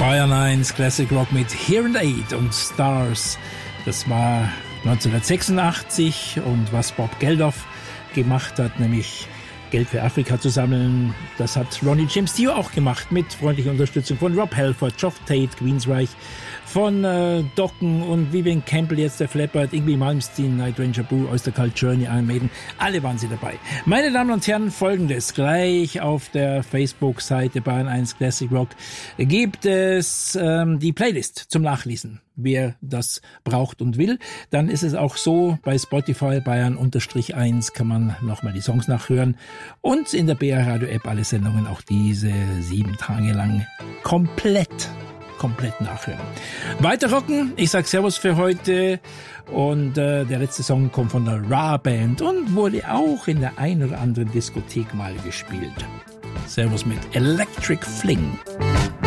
Bayern 1 Classic Rock mit Here and Aid und Stars. Das war 1986 und was Bob Geldof gemacht hat, nämlich Geld für Afrika zu sammeln, das hat Ronnie James Dio auch gemacht, mit freundlicher Unterstützung von Rob Halford, Geoff Tate, Queensryche, von Dokken und Vivian Campbell, jetzt der Flappert, Yngwie Malmsteen, Night Ranger Boo, Oyster Cult, Journey, Iron Maiden, alle waren sie dabei. Meine Damen und Herren, Folgendes, gleich auf der Facebook-Seite Bayern 1 Classic Rock gibt es die Playlist zum Nachlesen. Wer das braucht und will, dann ist es auch so, bei Spotify Bayern-1 kann man nochmal die Songs nachhören und in der BR Radio App alle Sendungen auch diese 7 Tage lang komplett nachhören. Weiter rocken, ich sag Servus für heute und der letzte Song kommt von der Ra Band und wurde auch in der ein oder anderen Diskothek mal gespielt. Servus mit Electric Fling.